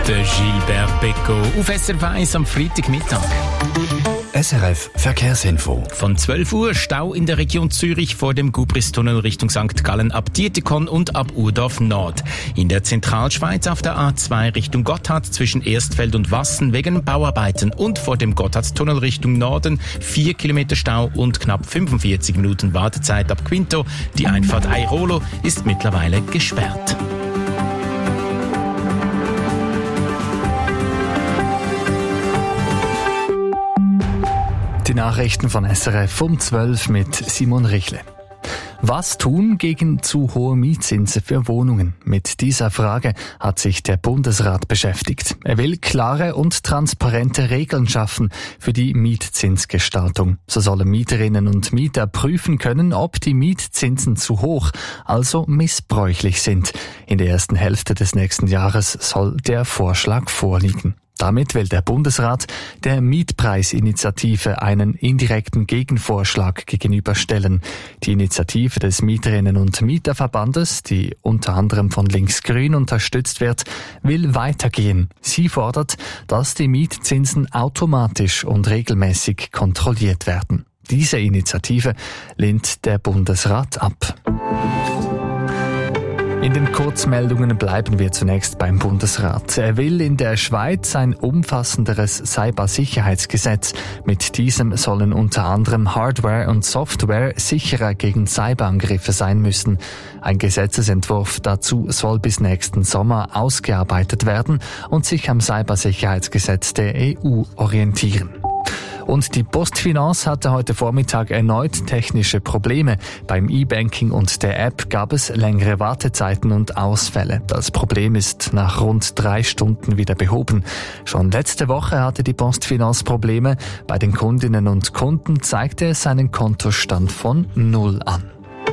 Der Gilbert Becco auf SRF 1 am Freitagmittag. SRF Verkehrsinfo. Von 12 Uhr Stau in der Region Zürich vor dem Gubristunnel Richtung St. Gallen ab Dietikon und ab Urdorf Nord. In der Zentralschweiz auf der A2 Richtung Gotthard zwischen Erstfeld und Wassen wegen Bauarbeiten und vor dem Gotthardstunnel Richtung Norden 4 Kilometer Stau und knapp 45 Minuten Wartezeit ab Quinto. Die Einfahrt Airolo ist mittlerweile gesperrt. Die Nachrichten von SRF um 12 mit Simon Richle. Was tun gegen zu hohe Mietzinsen für Wohnungen? Mit dieser Frage hat sich der Bundesrat beschäftigt. Er will klare und transparente Regeln schaffen für die Mietzinsgestaltung. So sollen Mieterinnen und Mieter prüfen können, ob die Mietzinsen zu hoch, also missbräuchlich sind. In der ersten Hälfte des nächsten Jahres soll der Vorschlag vorliegen. Damit will der Bundesrat der Mietpreisinitiative einen indirekten Gegenvorschlag gegenüberstellen. Die Initiative des Mieterinnen- und Mieterverbandes, die unter anderem von Linksgrün unterstützt wird, will weitergehen. Sie fordert, dass die Mietzinsen automatisch und regelmäßig kontrolliert werden. Diese Initiative lehnt der Bundesrat ab. In den Kurzmeldungen bleiben wir zunächst beim Bundesrat. Er will in der Schweiz ein umfassenderes Cybersicherheitsgesetz. Mit diesem sollen unter anderem Hardware und Software sicherer gegen Cyberangriffe sein müssen. Ein Gesetzesentwurf dazu soll bis nächsten Sommer ausgearbeitet werden und sich am Cybersicherheitsgesetz der EU orientieren. Und die PostFinance hatte heute Vormittag erneut technische Probleme. Beim E-Banking und der App gab es längere Wartezeiten und Ausfälle. Das Problem ist nach rund 3 Stunden wieder behoben. Schon letzte Woche hatte die PostFinance Probleme. Bei den Kundinnen und Kunden zeigte es einen Kontostand von 0 an.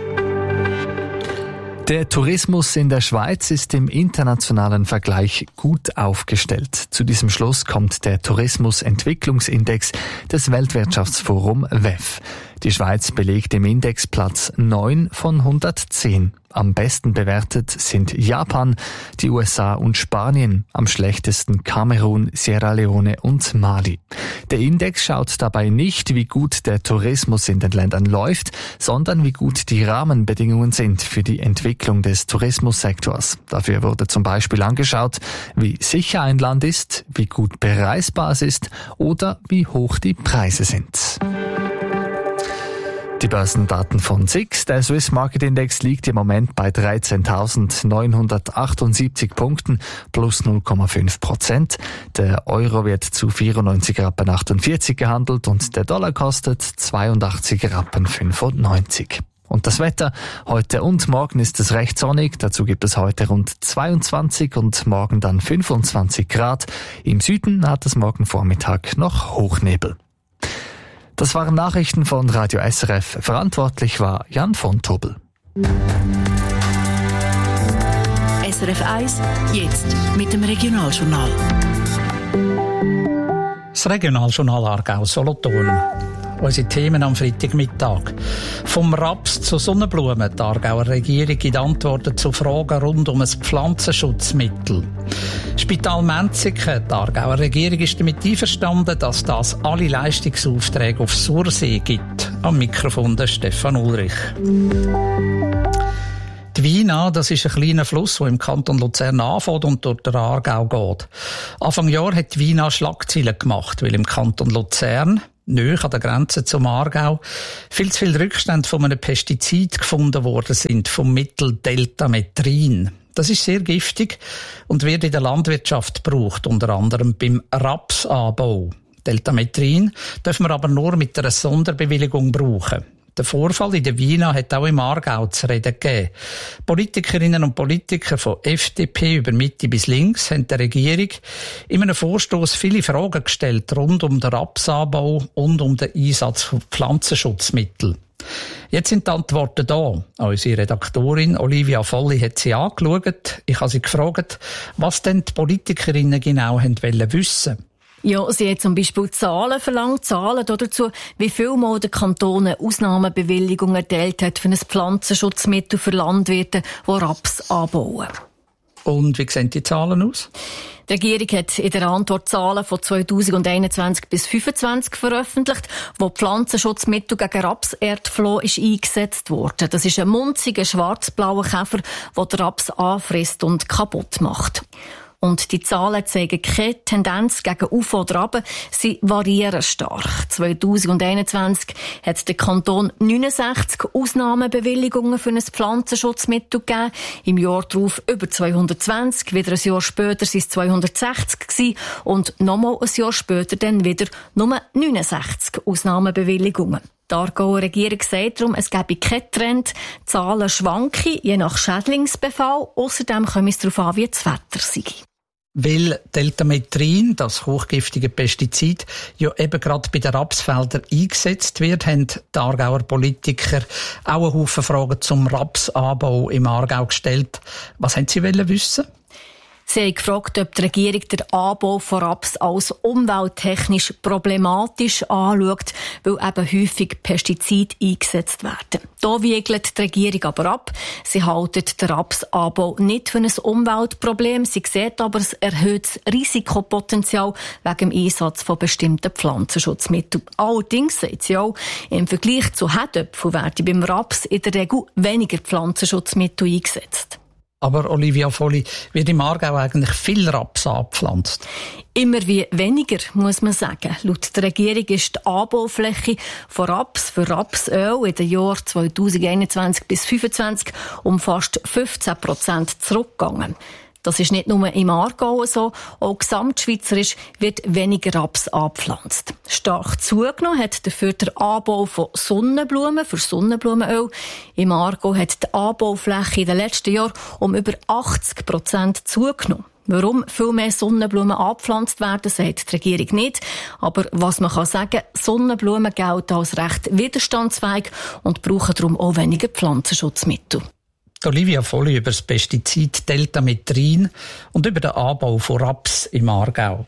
Der Tourismus in der Schweiz ist im internationalen Vergleich gut aufgestellt. Zu diesem Schluss kommt der Tourismusentwicklungsindex des Weltwirtschaftsforum WEF. Die Schweiz belegt im Index Platz 9 von 110. Am besten bewertet sind Japan, die USA und Spanien, am schlechtesten Kamerun, Sierra Leone und Mali. Der Index schaut dabei nicht, wie gut der Tourismus in den Ländern läuft, sondern wie gut die Rahmenbedingungen sind für die Entwicklung des Tourismussektors. Dafür wurde zum Beispiel angeschaut, wie sicher ein Land ist, wie gut bereisbar es ist oder wie hoch die Preise sind. Die Börsendaten von SIX. Der Swiss Market Index liegt im Moment bei 13.978 Punkten plus 0,5%. Der Euro wird zu 94,48 Rappen gehandelt und der Dollar kostet 82,95 Rappen. Und das Wetter, heute und morgen ist es recht sonnig, dazu gibt es heute rund 22 und morgen dann 25 Grad. Im Süden hat es morgen Vormittag noch Hochnebel. Das waren Nachrichten von Radio SRF. Verantwortlich war Jan von Tobel. SRF 1, jetzt mit dem Regionaljournal. Das Regionaljournal Aargau-Solothurn. Unsere Themen am Freitagmittag. Vom Raps zur Sonnenblume. Die Aargauer Regierung gibt Antworten zu Fragen rund um ein Pflanzenschutzmittel. Spital Menziken. Die Aargauer Regierung ist damit einverstanden, dass das alle Leistungsaufträge auf Sursee gibt. Am Mikrofon der Stefan Ulrich. Die Wina, das ist ein kleiner Fluss, der im Kanton Luzern anfängt und durch den Aargau geht. Anfang Jahr hat die Wina Schlagzeilen gemacht, weil im Kanton Luzern, nahe an der Grenze zum Aargau, viel zu viele Rückstände von einem Pestizid gefunden worden sind, vom Mittel Deltametrin. Das ist sehr giftig und wird in der Landwirtschaft gebraucht, unter anderem beim Rapsanbau. Deltametrin dürfen wir aber nur mit einer Sonderbewilligung brauchen. Der Vorfall in der Wina hat auch im Aargau zu reden gegeben. Politikerinnen und Politiker von FDP über Mitte bis links haben der Regierung in einem Vorstoss viele Fragen gestellt rund um den Rapsanbau und um den Einsatz von Pflanzenschutzmitteln. Jetzt sind die Antworten da. Unsere Redaktorin Olivia Volli hat sie angeschaut. Ich habe sie gefragt, was denn die Politikerinnen genau wissen wollten. Ja, sie hat zum Beispiel Zahlen verlangt, Zahlen dazu, wie viel Mal der Kanton eine Ausnahmebewilligung erteilt hat für ein Pflanzenschutzmittel für Landwirte, die Raps anbauen. Und wie sehen die Zahlen aus? Die Regierung hat in der Antwort Zahlen von 2021 bis 2025 veröffentlicht, wo Pflanzenschutzmittel gegen Rapserdfloh ist eingesetzt worden. Das ist ein munziger, schwarz-blauer Käfer, der den Raps anfrisst und kaputt macht. Und die Zahlen zeigen keine Tendenz gegen auf oder runter. Sie variieren stark. 2021 hat der Kanton 69 Ausnahmebewilligungen für ein Pflanzenschutzmittel gegeben. Im Jahr darauf über 220. Wieder ein Jahr später waren es 260 gewesen. Und nochmal ein Jahr später dann wieder nur 69 Ausnahmebewilligungen. Die Aargauer Regierung sagt darum, es gebe keinen Trend. Die Zahlen schwanken, je nach Schädlingsbefall. Außerdem kommt es darauf an, wie das Wetter sei. Weil Deltametrin, das hochgiftige Pestizid, ja eben gerade bei den Rapsfeldern eingesetzt wird, haben die Aargauer Politiker auch einen Haufen Fragen zum Rapsanbau im Aargau gestellt. Was haben Sie wissen? Sie haben gefragt, ob die Regierung den Anbau von Raps als umwelttechnisch problematisch anschaut, weil eben häufig Pestizide eingesetzt werden. Da wiegelt die Regierung aber ab. Sie hält den Rapsanbau nicht für ein Umweltproblem. Sie sieht aber ein erhöhtes Risikopotenzial wegen dem Einsatz von bestimmten Pflanzenschutzmitteln. Allerdings sagt sie auch, im Vergleich zu Herdöpfeln werden beim Raps in der Regel weniger Pflanzenschutzmittel eingesetzt. Aber Olivia Volli, wird im Aargau eigentlich viel Raps angepflanzt? Immer wie weniger, muss man sagen. Laut der Regierung ist die Anbaufläche von Raps für Rapsöl in den Jahren 2021 bis 2025 um fast 15% zurückgegangen. Das ist nicht nur im Aargau so, auch gesamtschweizerisch wird weniger Raps angepflanzt. Stark zugenommen hat dafür der Anbau von Sonnenblumen für Sonnenblumenöl. Im Aargau hat die Anbaufläche in den letzten Jahren um über 80% zugenommen. Warum viel mehr Sonnenblumen angepflanzt werden, sagt die Regierung nicht. Aber was man kann sagen, Sonnenblumen gelten als recht widerstandsfähig und brauchen darum auch weniger Pflanzenschutzmittel. Olivia Volli über das Pestizid Deltametrin und über den Anbau von Raps im Aargau.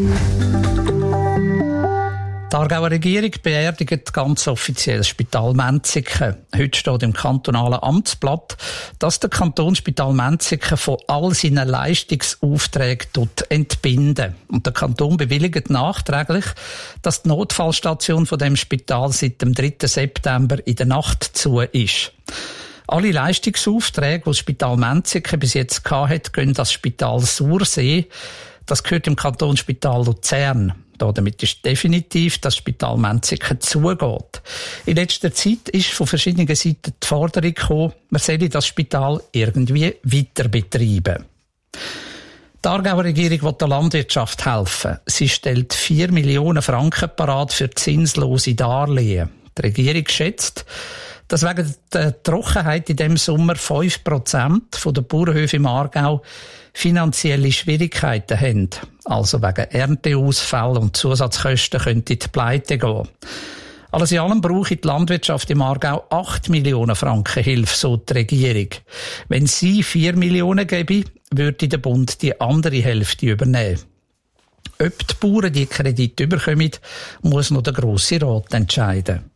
Die Aargauer Regierung beerdigt ganz offiziell das Spital Menziken. Heute steht im kantonalen Amtsblatt, dass der Kantonsspital Menziken von all seinen Leistungsaufträgen entbinden. Und der Kanton bewilligt nachträglich, dass die Notfallstation von dem Spital seit dem 3. September in der Nacht zu ist. Alle Leistungsaufträge, die das Spital Menziken bis jetzt hatte, gehen das Spital Sursee. Das gehört im Kantonsspital Luzern. Damit ist definitiv, dass das Spital Menziken zugeht. In letzter Zeit ist von verschiedenen Seiten die Forderung gekommen, man solle das Spital irgendwie weiter betreiben. Die Aargauer Regierung will der Landwirtschaft helfen. Sie stellt 4 Millionen Franken parat für zinslose Darlehen. Die Regierung schätzt, dass wegen der Trockenheit in diesem Sommer 5% der Bauernhöfe im Aargau finanzielle Schwierigkeiten haben. Also wegen Ernteausfällen und Zusatzkosten könnte die Pleite gehen. Alles in allem brauche die Landwirtschaft im Aargau 8 Millionen Franken Hilfe, so die Regierung. Wenn sie 4 Millionen gäbe, würde der Bund die andere Hälfte übernehmen. Ob die Bauern die Kredite bekommen, muss noch der Grosse Rat entscheiden.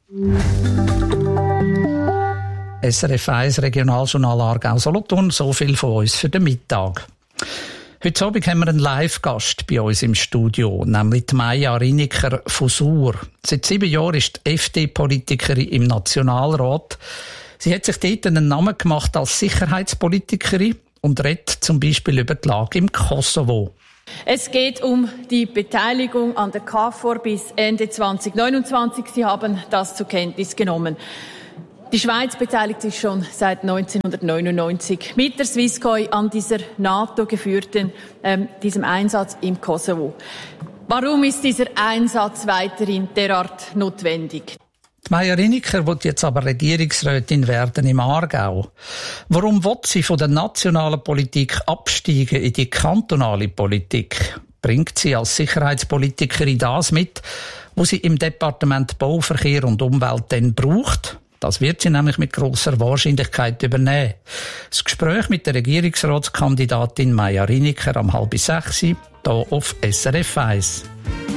SRF 1 Regionaljournal Aargau-Solothurn, so viel von uns für den Mittag. Heute Abend haben wir einen Live-Gast bei uns im Studio, nämlich die Maja Riniker von Sur. Seit 7 Jahren ist die FD-Politikerin im Nationalrat. Sie hat sich dort einen Namen gemacht als Sicherheitspolitikerin und redet zum Beispiel über die Lage im Kosovo. Es geht um die Beteiligung an der KFOR bis Ende 2029. Sie haben das zur Kenntnis genommen. Die Schweiz beteiligt sich schon seit 1999 mit der Swisscom an dieser NATO-geführten diesem Einsatz im Kosovo. Warum ist dieser Einsatz weiterhin derart notwendig? Maja Riniker will jetzt aber Regierungsrätin werden im Aargau. Warum will sie von der nationalen Politik absteigen in die kantonale Politik? Bringt sie als Sicherheitspolitikerin das mit, was sie im Departement Bau, Verkehr und Umwelt dann braucht? Das wird sie nämlich mit grosser Wahrscheinlichkeit übernehmen. Das Gespräch mit der Regierungsratskandidatin Maja Riniker am 5:30 hier auf SRF 1.